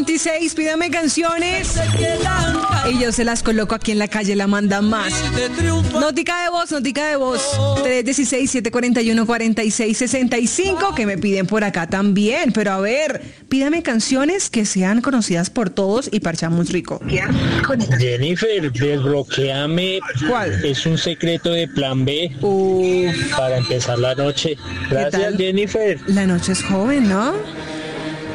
3:26, pídame canciones y yo se las coloco aquí en la calle, la manda más. Notica de voz. 316-741-4665, que me piden por acá también. Pero a ver, pídame canciones que sean conocidas por todos y parchamos rico. Jennifer, desbloqueame. ¿Cuál? Es un secreto de Plan B para empezar la noche. Gracias, tal? Jennifer. La noche es joven, ¿no?